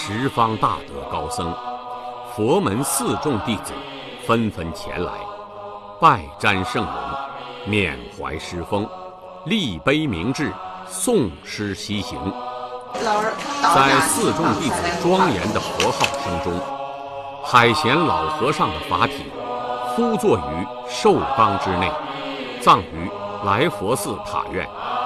十方大德高僧、佛门四众弟子纷纷前来，拜瞻圣容，缅怀师风，立碑铭志，诵诗西行。在四众弟子庄严的佛号声中，海贤老和尚的法体敷坐于寿冈之内，葬于来佛寺塔院。